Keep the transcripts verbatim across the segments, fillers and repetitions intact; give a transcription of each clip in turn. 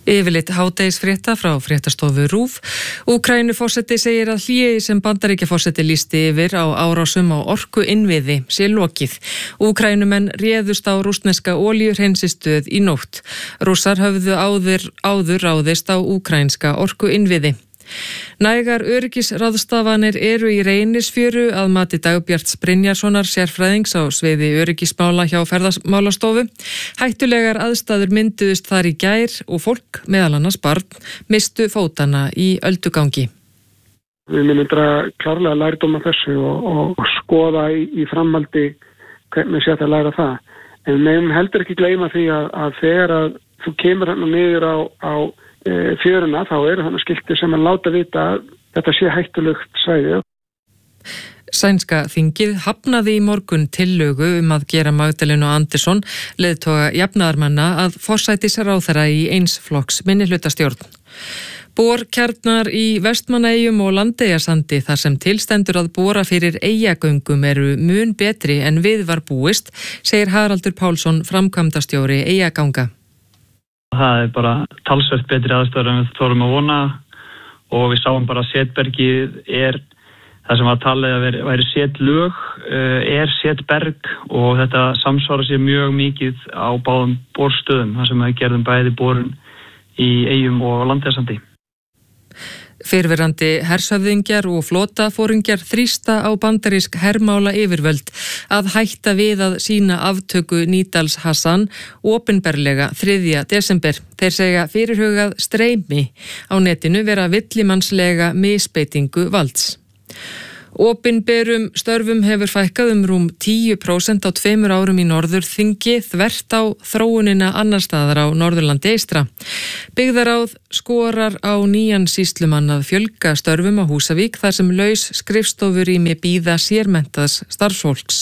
Yfirleitt hádegisfrétta frá fréttastofu RÚV. Úkraínuforseti segir að hléi sem Bandaríkjaforseti lýsti yfir á árásum á orkuinnviði sé lokið. Úkraínumenn réðust á rússneska olíuhreinsistöð í nótt. Rússar höfðu áður, áður ráðist á úkraínska orkuinnviði. Nægar öryggisráðstafanir eru í Reynisfjöru að mati Dagbjarts Brynjarssonar sérfræðings á sviði öryggismála hjá ferðamálastofu. Hættulegar aðstæður mynduðust þar í gær og fólk, meðal annars barn, mistu fótana í öldugangi. Við munum draga klárlega lærdóm af þessu og, og, og skoða í, í framhaldi hvernig sé þetta að læra það. En við munum heldur ekki gleyma því að, að þegar að þú kemur hérna niður á, á fjöruna, þá eru þannig skilti sem að láta vita að þetta sé hættulegt svæði. Sænska þingið hafnaði í morgun tillögu um að gera Magdalenu Andersson, leiðtoga jafnaðarmanna, að forsætisráðherra í eins flokks minnihlutastjórn. Borkjarnar í Vestmannaeyjum og Landeyjasandi þar sem tilstendur að bora fyrir eyjagöngum eru mun betri en við var búist, segir Haraldur Pálsson, framkvæmdastjóri Eyjaganga. Það er bara talsvert betri aðstæður en við þorum að vona og við sáum bara að setbergið er það sem var talið að veri, væri setlög, er setberg og þetta samsvarar sér mjög mikið á báðum borstöðum þar sem við gerðum bæði borun í Eyjum og Landeyjasandi. Fyrrverandi hershöfðingjar og flotafóringjar þrýsta á bandarísk hermála yfirvöld að hætta við að sína aftöku Nidals Hassan opinberlega þriðja desember. Þeir segja fyrirhugað streymi á netinu vera villimannslega misbeitingu valds. Opinberum störfum hefur fækkað um rúm tíu prósent á tveimur árum í Norðurþingi þvert á þróunina annar staðar á Norðurlandi eystra. Byggðaráð skorar á nýjan sýslumann að fjölga störfum á Húsavík þar sem laus skrifstofurými bíða sérmenntaðs starfsfólks.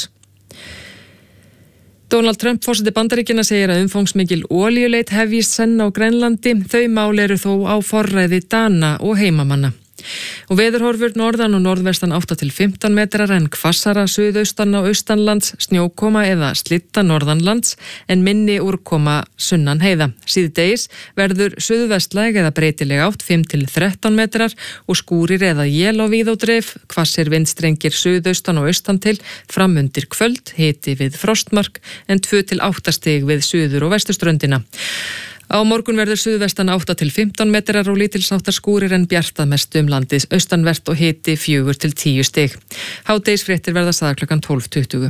Donald Trump, forseti Bandaríkjanna, segir að umfangsmikil olíuleit hefjist senn á Grænlandi. Þau mál eru þó á forræði Dana og heimamanna. Og veðurhorfur norðan og norðvestan átta til fimmtán metrar en hvassara suðaustan og austanlands, snjókoma eða slitta norðanlands en minni úrkoma sunnan heiða. Síðdegis verður suðvestlæg eða breytileg átt fimm til þrettán metrar og skúrir eða él á víð og dreif, hvassir vindstrengir suðaustan og austan til, fram undir kvöld, hiti við frostmark en tvö til átta stig við suður og vesturströndina. Á morgun verður suðvestan átta til fimmtán metrar og lítilsháttar skúrir en bjartað mest um landið, austanvert og hiti fjögur til tíu stig. Hádegisfréttir verða sagðar klukkan tólf tuttugu.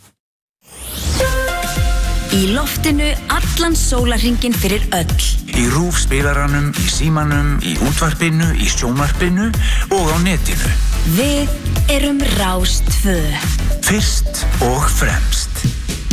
Í loftinu allan sólarhringinn fyrir öll. Í RÚV spilaranum, í símanum, í útvarpinu, í sjónvarpinu og á netinu. Við erum Rás tvö. Fyrst og fremst.